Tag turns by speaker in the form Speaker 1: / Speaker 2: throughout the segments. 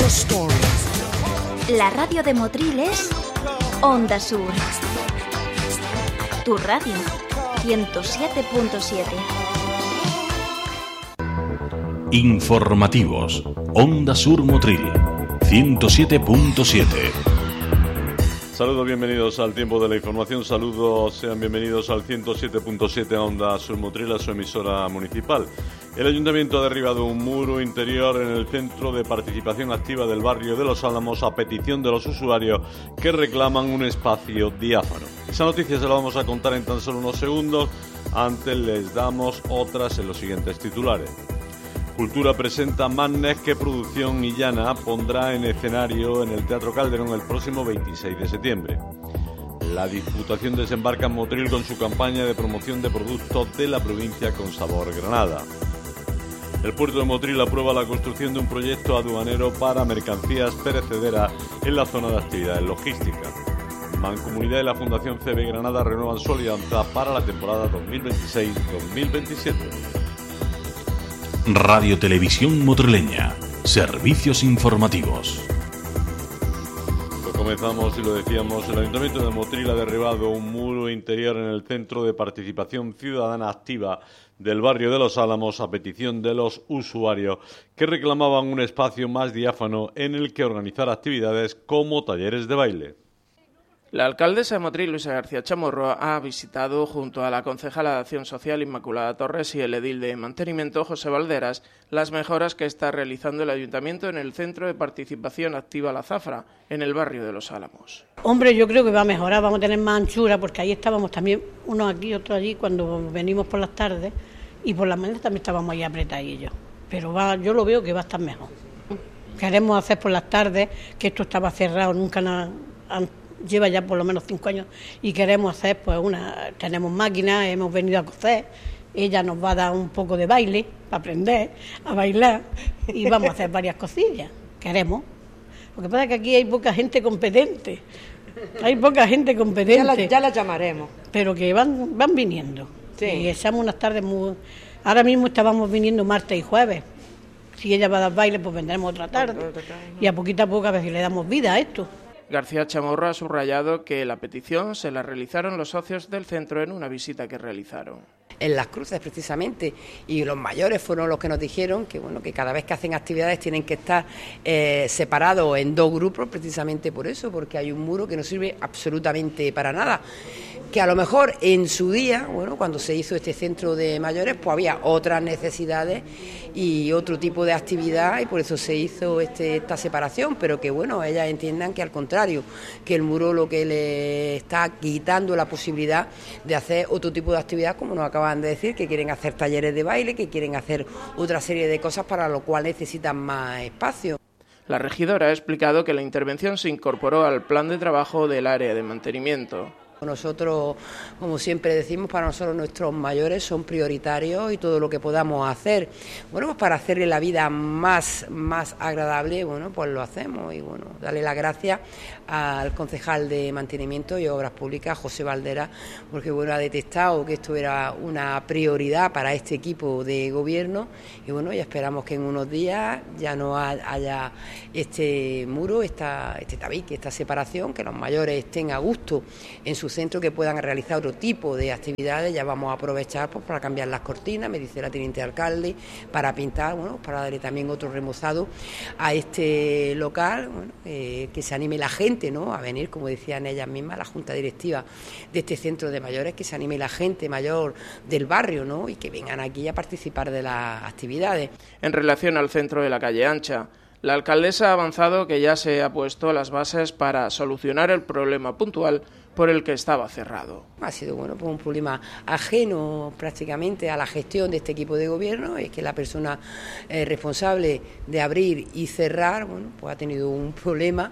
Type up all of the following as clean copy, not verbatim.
Speaker 1: La radio de Motril es Onda Sur. Tu radio, 107.7.
Speaker 2: Informativos. Onda Sur Motril, 107.7.
Speaker 3: Saludos, bienvenidos al tiempo de la información. Saludos, sean bienvenidos al 107.7 Onda Sur Motril, a su emisora municipal. El Ayuntamiento ha derribado un muro interior en el Centro de Participación Activa del barrio de Los Álamos a petición de los usuarios que reclaman un espacio diáfano. Esa noticia se la vamos a contar en tan solo unos segundos. Antes les damos otras en los siguientes titulares. Cultura presenta Madness, que Producción Illana pondrá en escenario en el Teatro Calderón el próximo 26 de septiembre. La Diputación desembarca en Motril con su campaña de promoción de productos de la provincia con sabor Granada. El puerto de Motril aprueba la construcción de un proyecto aduanero para mercancías perecederas en la zona de actividades logísticas. Mancomunidad y la Fundación CB Granada renuevan su alianza para la temporada 2026-2027.
Speaker 2: Radio Televisión Motrileña. Servicios informativos.
Speaker 3: Comenzamos y lo decíamos, el Ayuntamiento de Motril ha derribado un muro interior en el Centro de Participación Ciudadana Activa del barrio de Los Álamos a petición de los usuarios que reclamaban un espacio más diáfano en el que organizar actividades como talleres de baile.
Speaker 4: La alcaldesa de Motril, Luisa García Chamorro, ha visitado junto a la concejala de Acción Social, Inmaculada Torres, y el edil de Mantenimiento, José Valderas, las mejoras que está realizando el Ayuntamiento en el Centro de Participación Activa La Zafra, en el barrio de Los Álamos.
Speaker 5: Hombre, yo creo que va a mejorar, vamos a tener más anchura, porque ahí estábamos también, unos aquí, otros allí, cuando venimos por las tardes, y por las mañanas también estábamos ahí apretadillos. Pero yo lo veo que va a estar mejor. Queremos hacer por las tardes, que esto estaba cerrado, lleva ya por lo menos 5 años, y queremos hacer tenemos máquinas, hemos venido a coser, ella nos va a dar un poco de baile para aprender a bailar, y vamos a hacer varias cosillas, queremos. Lo que pasa es que aquí hay poca gente competente,
Speaker 6: ya la llamaremos,
Speaker 5: pero que van viniendo,
Speaker 6: sí.
Speaker 5: Y echamos unas tardes ahora mismo estábamos viniendo martes y jueves. Si ella va a dar baile, pues vendremos otra tarde, y a poco a ver si le damos vida a esto.
Speaker 4: García Chamorro ha subrayado que la petición se la realizaron los socios del centro en una visita que realizaron.
Speaker 6: En Las Cruces, precisamente, y los mayores fueron los que nos dijeron que cada vez que hacen actividades tienen que estar separados en 2 grupos, precisamente por eso, porque hay un muro que no sirve absolutamente para nada. Que a lo mejor en su día, cuando se hizo este centro de mayores, pues había otras necesidades y otro tipo de actividad, y por eso se hizo esta separación, pero que ellas entiendan que al contrario, que el muro lo que le está quitando la posibilidad de hacer otro tipo de actividad, como nos acaban de decir, que quieren hacer talleres de baile, que quieren hacer otra serie de cosas para lo cual necesitan más espacio.
Speaker 4: La regidora ha explicado que la intervención se incorporó al plan de trabajo del área de mantenimiento.
Speaker 6: Nosotros, como siempre decimos, para nosotros nuestros mayores son prioritarios, y todo lo que podamos hacer, pues para hacerle la vida más agradable, pues lo hacemos. Y darle las gracias al concejal de Mantenimiento y Obras Públicas, José Valderas, porque ha detectado que esto era una prioridad para este equipo de gobierno, y ya esperamos que en unos días ya no haya este muro, este tabique, esta separación, que los mayores estén a gusto en su centro, que puedan realizar otro tipo de actividades. Ya vamos a aprovechar para cambiar las cortinas, me dice la teniente alcalde, para pintar, para darle también otro remozado a este local, que se anime la gente, a venir, como decían ellas mismas, la junta directiva de este centro de mayores, que se anime la gente mayor del barrio, y que vengan aquí a participar de las actividades.
Speaker 4: En relación al centro de la calle Ancha, la alcaldesa ha avanzado que ya se ha puesto las bases para solucionar el problema puntual por el que estaba cerrado.
Speaker 6: Ha sido pues un problema ajeno prácticamente a la gestión de este equipo de gobierno. Es que la persona responsable de abrir y cerrar, pues ha tenido un problema,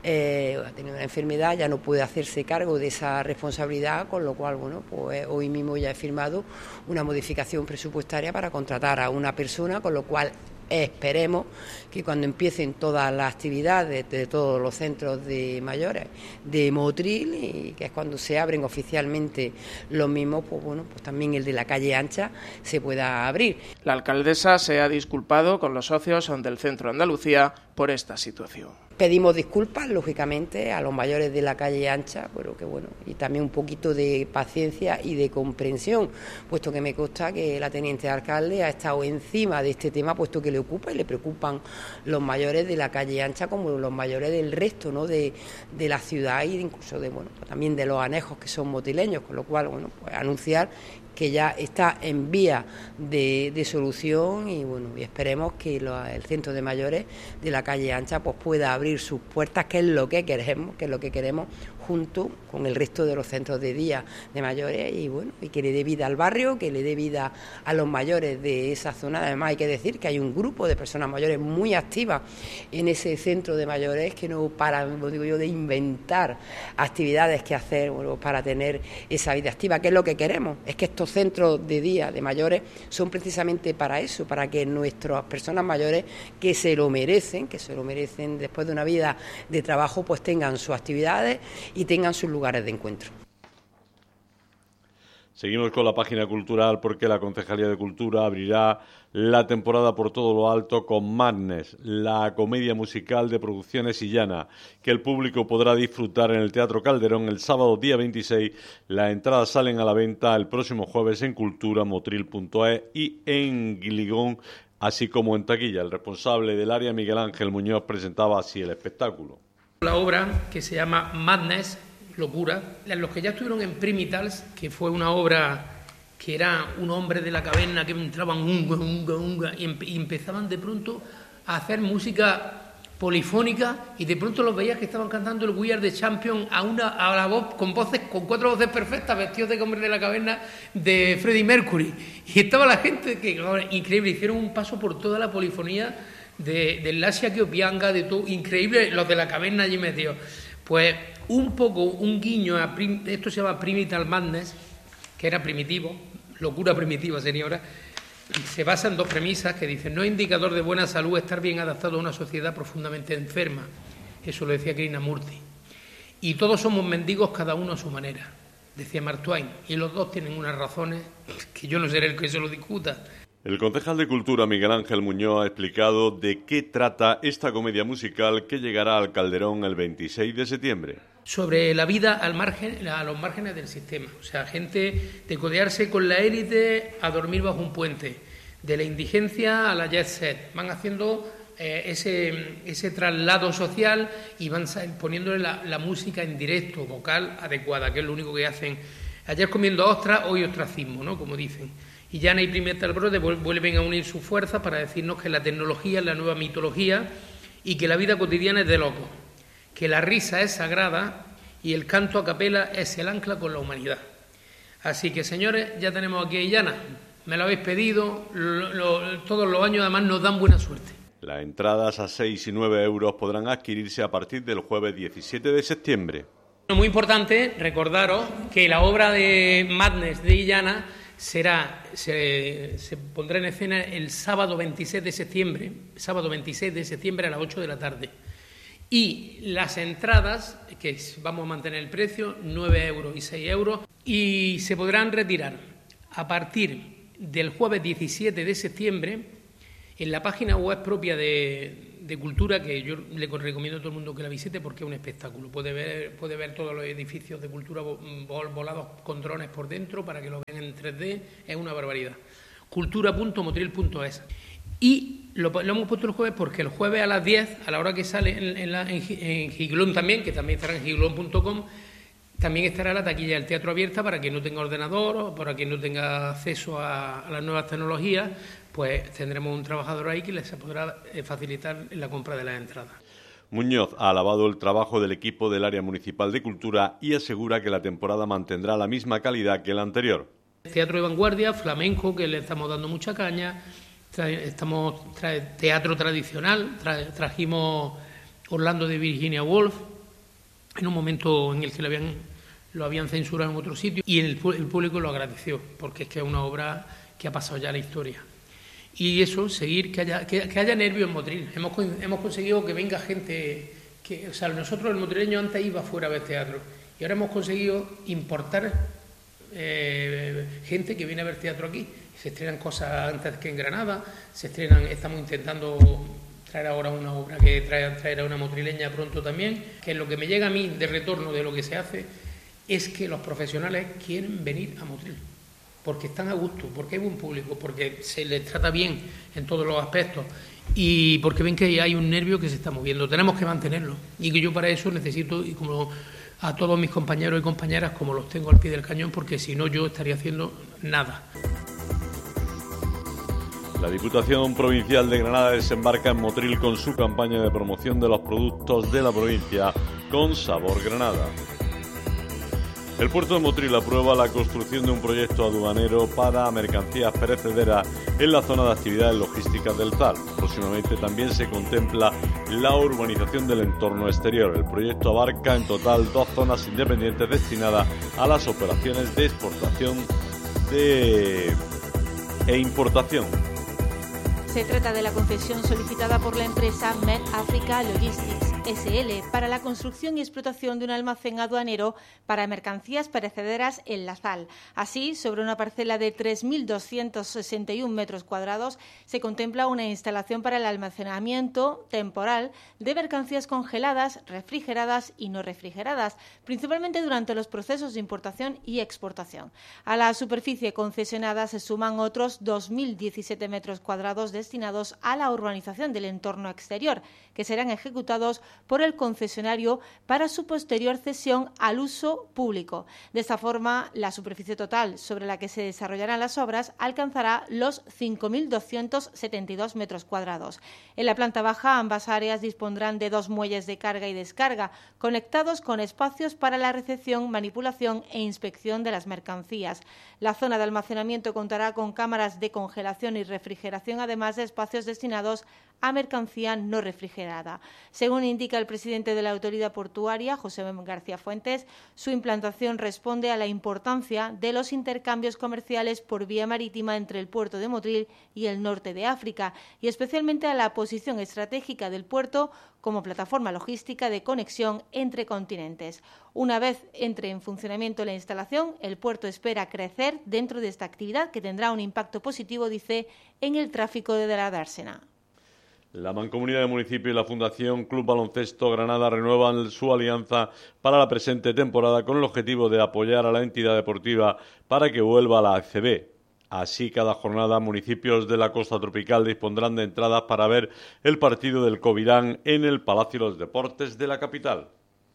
Speaker 6: ha tenido una enfermedad, ya no puede hacerse cargo de esa responsabilidad, con lo cual pues hoy mismo ya he firmado una modificación presupuestaria para contratar a una persona, con lo cual esperemos que cuando empiecen todas las actividades de todos los centros de mayores de Motril, y que es cuando se abren oficialmente los mismos, pues bueno, pues también el de la calle Ancha se pueda abrir.
Speaker 4: La alcaldesa se ha disculpado con los socios del Centro Andalucía por esta situación.
Speaker 6: Pedimos disculpas, lógicamente, a los mayores de la calle Ancha, pero que bueno, y también un poquito de paciencia y de comprensión, puesto que me consta que la teniente alcalde ha estado encima de este tema, puesto que le ocupa y le preocupan los mayores de la calle Ancha como los mayores del resto, ¿no?, de la ciudad, y incluso de, bueno, pues también de los anejos que son motrileños, con lo cual, bueno, pues anunciar que ya está en vía de solución, y bueno, y esperemos que el centro de mayores de la calle Ancha pues pueda abrir sus puertas, que es lo que queremos, junto con el resto de los centros de día de mayores, y bueno, y que le dé vida al barrio, que le dé vida a los mayores de esa zona. Además, hay que decir que hay un grupo de personas mayores muy activas en ese centro de mayores, que no paran, como digo yo, de inventar actividades que hacer, bueno, para tener esa vida activa, que es lo que queremos. Es que estos centros de día de mayores son precisamente para eso, para que nuestras personas mayores, que se lo merecen después de una vida de trabajo, pues tengan sus actividades y tengan sus lugares de encuentro.
Speaker 3: Seguimos con la página cultural, porque la Concejalía de Cultura abrirá la temporada por todo lo alto con Madness, la comedia musical de Producciones Illana, que el público podrá disfrutar en el Teatro Calderón el sábado día 26. Las entradas salen a la venta el próximo jueves en culturamotril.es y en Gligón, así como en taquilla. El responsable del área, Miguel Ángel Muñoz, presentaba así el espectáculo.
Speaker 7: La obra, que se llama Madness, locura, los que ya estuvieron en Primitals, que fue una obra que era un hombre de la caverna que entraban unga, y empezaban de pronto a hacer música polifónica, y de pronto los veías que estaban cantando el We Are the Champion a la voz, con 4 voces perfectas, vestidos de hombre de la caverna de Freddie Mercury, y estaba la gente que, increíble, hicieron un paso por toda la polifonía del Asia que Opianga, de todo, increíble, los de la caverna allí metidos. Pues un poco, un guiño a esto se llama Primital Madness, que era primitivo, locura primitiva sería ahora. Se basa en 2 premisas que dicen: no es indicador de buena salud estar bien adaptado a una sociedad profundamente enferma. Eso lo decía Krishnamurti. Y todos somos mendigos, cada uno a su manera, decía Mark Twain. Y los dos tienen unas razones que yo no seré el que se lo discuta.
Speaker 3: El concejal de Cultura, Miguel Ángel Muñoz, ha explicado de qué trata esta comedia musical que llegará al Calderón el 26 de septiembre.
Speaker 7: Sobre la vida a los márgenes del sistema. O sea, gente de codearse con la élite a dormir bajo un puente, de la indigencia a la jet set. Van haciendo ese traslado social y van poniéndole la música en directo, vocal adecuada, que es lo único que hacen. Ayer comiendo ostras, hoy ostracismo, ¿no?, como dicen. Y Llana y Primetal Brothers vuelven a unir sus fuerzas para decirnos que la tecnología es la nueva mitología y que la vida cotidiana es de locos, que la risa es sagrada y el canto a capela es el ancla con la humanidad. Así que, señores, ya tenemos aquí a Illana. Me lo habéis pedido, todos los años además nos dan buena suerte.
Speaker 3: Las entradas a 6 y 9 euros podrán adquirirse a partir del jueves 17 de septiembre.
Speaker 7: Muy importante recordaros que la obra de Madness de Illana se pondrá en escena el sábado 26 de septiembre a las 8 de la tarde. Y las entradas, que vamos a mantener el precio, 9 euros y 6 euros, y se podrán retirar a partir del jueves 17 de septiembre en la página web propia de Cultura, que yo le recomiendo a todo el mundo que la visite porque es un espectáculo. Puede ver todos los edificios de Cultura volados con drones por dentro para que lo vean en 3D, es una barbaridad. cultura.motril.es. Y lo hemos puesto el jueves porque el jueves a las 10, a la hora que sale en Giglón también, que también estará en giglón.com, también estará la taquilla del teatro abierta para quien no tenga ordenador o para quien no tenga acceso a las nuevas tecnologías. Pues tendremos un trabajador ahí que les podrá facilitar la compra de las entradas.
Speaker 3: Muñoz ha alabado el trabajo del equipo del área municipal de Cultura y asegura que la temporada mantendrá la misma calidad que la anterior.
Speaker 7: Teatro de vanguardia, flamenco, que le estamos dando mucha caña, teatro tradicional, trajimos Orlando de Virginia Woolf, en un momento en el que lo habían censurado en otro sitio, y el público lo agradeció, porque es que es una obra que ha pasado ya a la historia. y eso, seguir, que haya nervios en Motril. Hemos conseguido que venga gente, o sea, nosotros el motrileño antes iba fuera a ver teatro, y ahora hemos conseguido importar gente que viene a ver teatro aquí. Se estrenan cosas antes que en Granada, estamos intentando traer ahora una obra que traer a una motrileña pronto también, que lo que me llega a mí de retorno de lo que se hace es que los profesionales quieren venir a Motril, porque están a gusto, porque hay buen público, porque se les trata bien en todos los aspectos y porque ven que hay un nervio que se está moviendo. Tenemos que mantenerlo, y que yo para eso necesito, y como a todos mis compañeros y compañeras, como los tengo al pie del cañón, porque si no yo estaría haciendo nada.
Speaker 3: La Diputación Provincial de Granada desembarca en Motril con su campaña de promoción de los productos de la provincia con sabor Granada. El puerto de Motril aprueba la construcción de un proyecto aduanero para mercancías perecederas en la zona de actividades logísticas del ZAR. Próximamente también se contempla la urbanización del entorno exterior. El proyecto abarca en total 2 zonas independientes destinadas a las operaciones de exportación e importación.
Speaker 8: Se trata de la concesión solicitada por la empresa Med Africa Logistics SL para la construcción y explotación de un almacén aduanero para mercancías perecederas en La Sal. Así, sobre una parcela de 3.261 metros cuadrados, se contempla una instalación para el almacenamiento temporal de mercancías congeladas, refrigeradas y no refrigeradas, principalmente durante los procesos de importación y exportación. A la superficie concesionada se suman otros 2.017 metros cuadrados destinados a la urbanización del entorno exterior, que serán ejecutados por el concesionario para su posterior cesión al uso público. De esta forma, la superficie total sobre la que se desarrollarán las obras alcanzará los 5.272 metros cuadrados. En la planta baja, ambas áreas dispondrán de 2 muelles de carga y descarga, conectados con espacios para la recepción, manipulación e inspección de las mercancías. La zona de almacenamiento contará con cámaras de congelación y refrigeración, además de espacios destinados a mercancía no refrigerada. Según indica el presidente de la autoridad portuaria, José García Fuentes, su implantación responde a la importancia de los intercambios comerciales por vía marítima entre el puerto de Motril y el norte de África, y especialmente a la posición estratégica del puerto como plataforma logística de conexión entre continentes. Una vez entre en funcionamiento la instalación, el puerto espera crecer dentro de esta actividad, que tendrá un impacto positivo, dice, en el tráfico de la dársena.
Speaker 3: La Mancomunidad de Municipios y la Fundación Club Baloncesto Granada renuevan su alianza para la presente temporada con el objetivo de apoyar a la entidad deportiva para que vuelva a la ACB. Así, cada jornada, municipios de la costa tropical dispondrán de entradas para ver el partido del Covirán en el Palacio de los Deportes de la capital.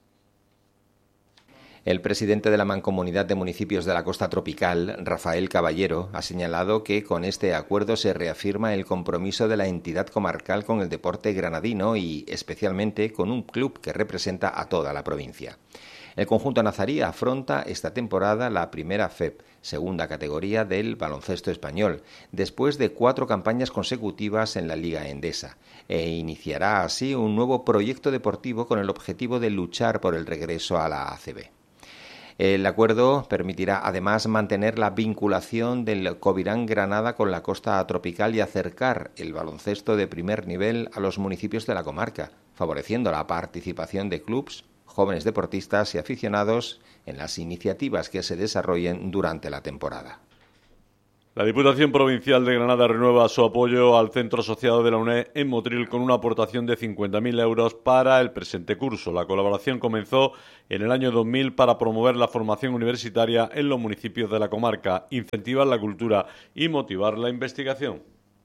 Speaker 9: El presidente de la Mancomunidad de Municipios de la Costa Tropical, Rafael Caballero, ha señalado que con este acuerdo se reafirma el compromiso de la entidad comarcal con el deporte granadino y, especialmente, con un club que representa a toda la provincia. El conjunto nazarí afronta esta temporada la primera FEP, segunda categoría del baloncesto español, después de 4 campañas consecutivas en la Liga Endesa, e iniciará así un nuevo proyecto deportivo con el objetivo de luchar por el regreso a la ACB. El acuerdo permitirá además mantener la vinculación del Covirán Granada con la costa tropical y acercar el baloncesto de primer nivel a los municipios de la comarca, favoreciendo la participación de clubes, jóvenes deportistas y aficionados en las iniciativas que se desarrollen durante la temporada.
Speaker 3: La Diputación Provincial de Granada renueva su apoyo al Centro Asociado de la UNED en Motril con una aportación de 50.000 euros para el presente curso. La colaboración comenzó en el año 2000 para promover la formación universitaria en los municipios de la comarca, incentivar la cultura y motivar la investigación.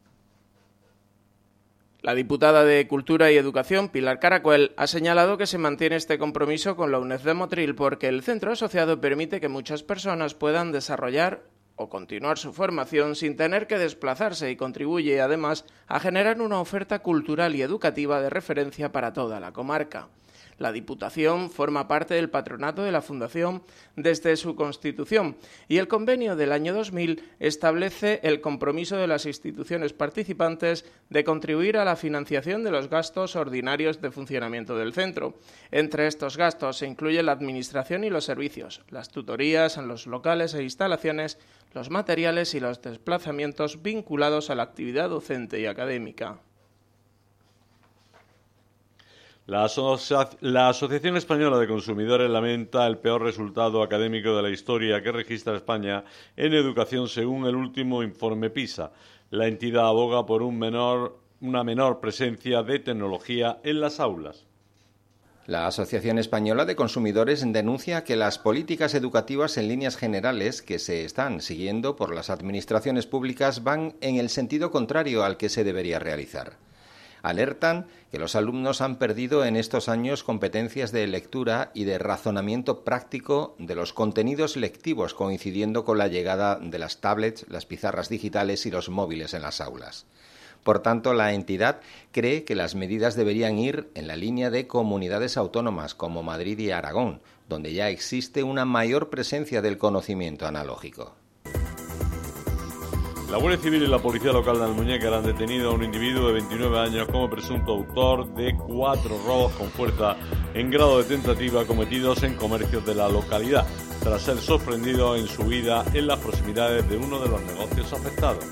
Speaker 4: La diputada de Cultura y Educación, Pilar Caracuel, ha señalado que se mantiene este compromiso con la UNED de Motril porque el centro asociado permite que muchas personas puedan desarrollar o continuar su formación sin tener que desplazarse y contribuye además a generar una oferta cultural y educativa de referencia para toda la comarca. La Diputación forma parte del patronato de la Fundación desde su constitución y el convenio del año 2000 establece el compromiso de las instituciones participantes de contribuir a la financiación de los gastos ordinarios de funcionamiento del centro. Entre estos gastos se incluye la administración y los servicios, las tutorías en los locales e instalaciones, los materiales y los desplazamientos vinculados a la actividad docente y académica.
Speaker 3: La Asociación Española de Consumidores lamenta el peor resultado académico de la historia que registra España en educación según el último informe PISA. La entidad aboga por una menor presencia de tecnología en las aulas.
Speaker 9: La Asociación Española de Consumidores denuncia que las políticas educativas en líneas generales que se están siguiendo por las administraciones públicas van en el sentido contrario al que se debería realizar. Alertan que los alumnos han perdido en estos años competencias de lectura y de razonamiento práctico de los contenidos lectivos, coincidiendo con la llegada de las tablets, las pizarras digitales y los móviles en las aulas. Por tanto, la entidad cree que las medidas deberían ir en la línea de comunidades autónomas como Madrid y Aragón, donde ya existe una mayor presencia del conocimiento analógico.
Speaker 3: La Guardia Civil y la Policía Local de Almuñécar han detenido a un individuo de 29 años como presunto autor de 4 robos con fuerza en grado de tentativa cometidos en comercios de la localidad, tras ser sorprendido en su huida en las proximidades de uno de los negocios afectados.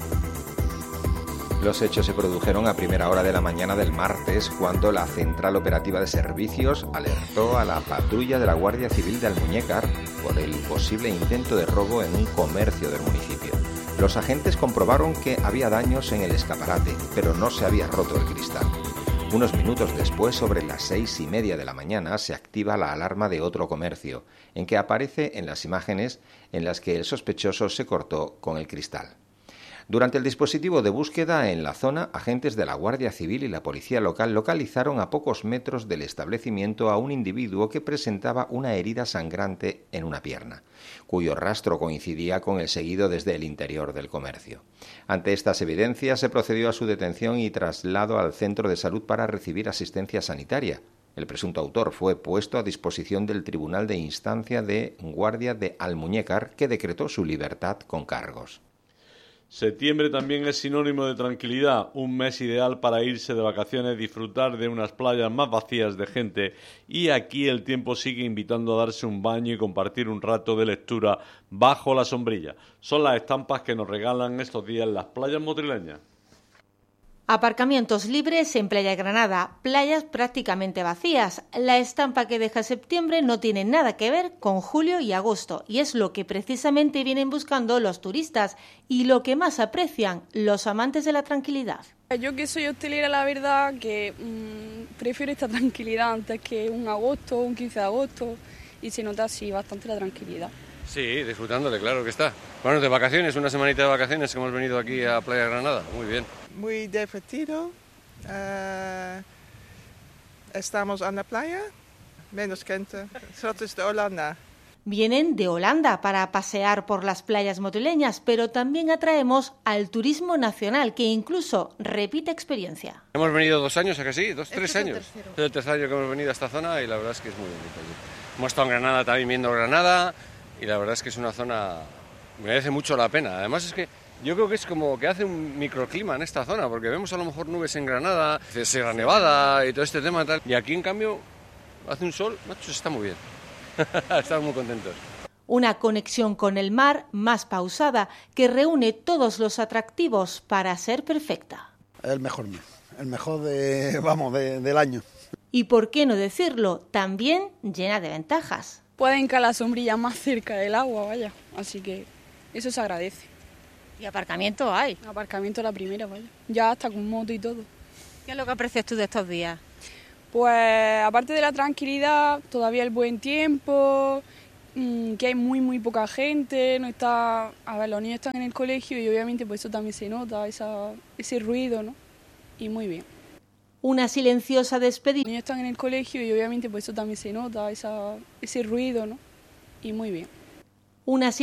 Speaker 9: Los hechos se produjeron a primera hora de la mañana del martes, cuando la Central Operativa de Servicios alertó a la patrulla de la Guardia Civil de Almuñécar por el posible intento de robo en un comercio del municipio. Los agentes comprobaron que había daños en el escaparate, pero no se había roto el cristal. Unos minutos después, sobre las 6:30 de la mañana, se activa la alarma de otro comercio, en que aparece en las imágenes en las que el sospechoso se cortó con el cristal. Durante el dispositivo de búsqueda en la zona, agentes de la Guardia Civil y la Policía Local localizaron a pocos metros del establecimiento a un individuo que presentaba una herida sangrante en una pierna, cuyo rastro coincidía con el seguido desde el interior del comercio. Ante estas evidencias se procedió a su detención y traslado al centro de salud para recibir asistencia sanitaria. El presunto autor fue puesto a disposición del Tribunal de Instancia de Guardia de Almuñécar, que decretó su libertad con cargos.
Speaker 3: Septiembre también es sinónimo de tranquilidad, un mes ideal para irse de vacaciones, disfrutar de unas playas más vacías de gente, y aquí el tiempo sigue invitando a darse un baño y compartir un rato de lectura bajo la sombrilla. Son las estampas que nos regalan estos días las playas motrileñas.
Speaker 8: Aparcamientos libres en Playa Granada, playas prácticamente vacías. La estampa que deja septiembre no tiene nada que ver con julio y agosto, y es lo que precisamente vienen buscando los turistas y lo que más aprecian los amantes de la tranquilidad.
Speaker 10: Yo, que soy hostelera, la verdad que prefiero esta tranquilidad antes que un agosto, un 15 de agosto, y se nota así bastante la tranquilidad.
Speaker 11: Sí, disfrutándole, claro que está. Bueno, de vacaciones, una semanita de vacaciones que hemos venido aquí a Playa Granada, muy bien.
Speaker 12: Muy divertido, estamos en la playa, menos gente, nosotros de Holanda.
Speaker 8: Vienen de Holanda para pasear por las playas motrileñas, pero también atraemos al turismo nacional, que incluso repite experiencia.
Speaker 11: Hemos venido 2 años, ¿a que sí? 3 años. Es el tercer año que hemos venido a esta zona y la verdad es que es muy bonito allí. Hemos estado en Granada también viendo Granada y la verdad es que es una zona que merece mucho la pena. Además es que yo creo que es como que hace un microclima en esta zona, porque vemos a lo mejor nubes en Granada, Sierra Nevada y todo este tema y tal. Y aquí en cambio hace un sol, macho, está muy bien. Estamos muy contentos.
Speaker 8: Una conexión con el mar más pausada que reúne todos los atractivos para ser perfecta.
Speaker 13: El mejor mes, el mejor del año.
Speaker 8: Y por qué no decirlo, también llena de ventajas.
Speaker 10: Pueden caer la sombrilla más cerca del agua, vaya, así que eso se agradece.
Speaker 8: ¿Y aparcamiento hay?
Speaker 10: Aparcamiento la primera, vaya, ya hasta con moto y todo.
Speaker 8: ¿Qué es lo que aprecias tú de estos días?
Speaker 10: Pues aparte de la tranquilidad, todavía el buen tiempo, que hay muy poca gente, no está, a ver, los niños están en el colegio y obviamente pues eso también se nota, ese ruido, ¿no? Y muy bien.
Speaker 8: Una silenciosa despedida.
Speaker 10: Los niños están en el colegio y obviamente pues eso también se nota, ese ruido, ¿no? Y muy bien.
Speaker 8: Una